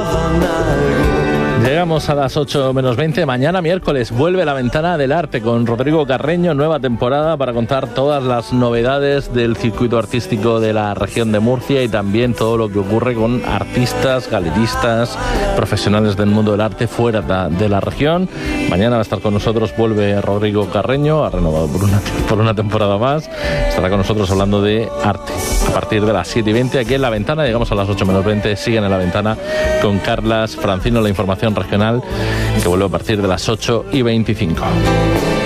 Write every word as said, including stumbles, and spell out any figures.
Llegamos a las ocho menos veinte. Mañana miércoles vuelve La Ventana del Arte con Rodrigo Carreño, nueva temporada para contar todas las novedades del circuito artístico de la región de Murcia y también todo lo que ocurre con artistas, galeristas, profesionales del mundo del arte fuera de la región. Mañana va a estar con nosotros, vuelve Rodrigo Carreño, ha renovado por una, por una temporada más. Estará con nosotros hablando de arte a partir de las siete y veinte aquí en La Ventana. Llegamos a las ocho menos veinte. Siguen en La Ventana con Carlas Francino, la información regional que vuelve a partir de las ocho y veinticinco.